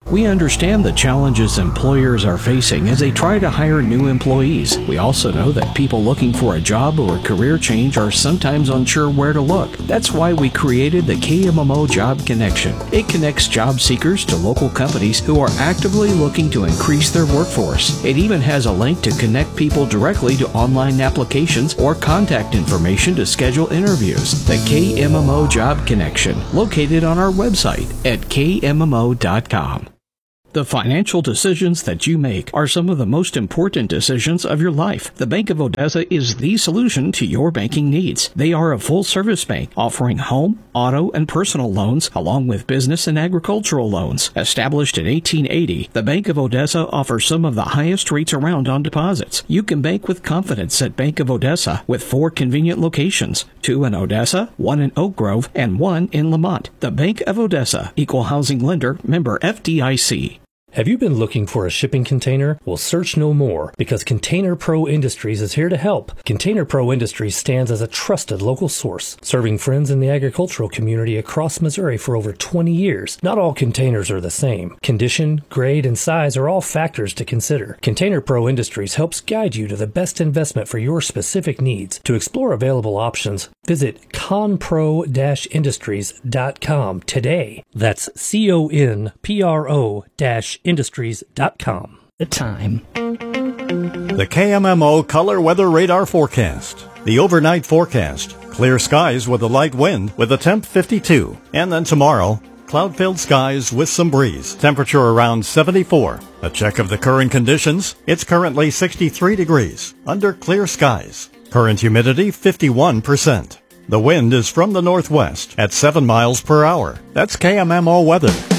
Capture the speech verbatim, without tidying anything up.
We understand the challenges employers are facing as they try to hire new employees. We also know that people looking for a job or a career change are sometimes unsure where to look. That's why we created the K M M O Job Connection. It connects job seekers to local companies who are actively looking to increase their workforce. It even has a link to connect people directly to online applications or contact information to schedule interviews. The K M M O Job Connection, located on our website at K M M O dot com. The financial decisions that you make are some of the most important decisions of your life. The Bank of Odessa is the solution to your banking needs. They are a full-service bank offering home, auto, and personal loans, along with business and agricultural loans. Established in eighteen eighty, the Bank of Odessa offers some of the highest rates around on deposits. You can bank with confidence at Bank of Odessa with four convenient locations, two in Odessa, one in Oak Grove, and one in Lamont. The Bank of Odessa, Equal Housing Lender, member F D I C. Have you been looking for a shipping container? Well, search no more, because Container Pro Industries is here to help. Container Pro Industries stands as a trusted local source, serving friends in the agricultural community across Missouri for over twenty years. Not all containers are the same. Condition, grade, and size are all factors to consider. Container Pro Industries helps guide you to the best investment for your specific needs. To explore available options, visit conpro dash industries dot com today. That's C O N P R O dash industries dot com. The time. The K M M O Color Weather Radar Forecast. The overnight forecast. Clear skies with a light wind with a temp fifty-two. And then tomorrow, cloud-filled skies with some breeze. Temperature around seventy-four. A check of the current conditions. It's currently sixty-three degrees under clear skies. Current humidity fifty-one percent. The wind is from the northwest at seven miles per hour. That's K M M O weather.